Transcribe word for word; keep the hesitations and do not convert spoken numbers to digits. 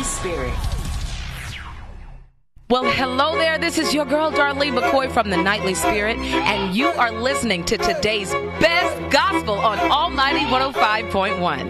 Spirit. Well, hello there. This is your girl, Darlene McCoy from the Nightly Spirit, and you are listening to today's best gospel on Almighty one oh five point one.